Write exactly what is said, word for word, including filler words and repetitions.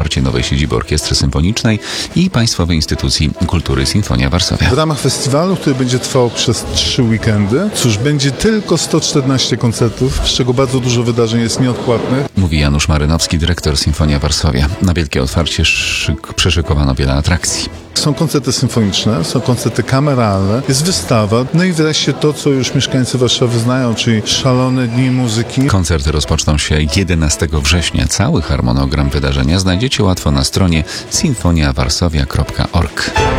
otwarcie nowej siedziby Orkiestry Symfonicznej i Państwowej Instytucji Kultury Sinfonia Varsovia. W ramach festiwalu, który będzie trwał przez trzy weekendy, cóż, będzie tylko sto czternaście koncertów, z czego bardzo dużo wydarzeń jest nieodpłatnych. Mówi Janusz Marynowski, dyrektor Sinfonia Varsovia. Na wielkie otwarcie szyk, przyszykowano wiele atrakcji. Są koncerty symfoniczne, są koncerty kameralne, jest wystawa, no i wreszcie to, co już mieszkańcy Warszawy znają, czyli szalone dni muzyki. Koncerty rozpoczną się jedenastego września. Cały harmonogram wydarzenia znajdziecie łatwo na stronie sinfonia varsovia kropka org.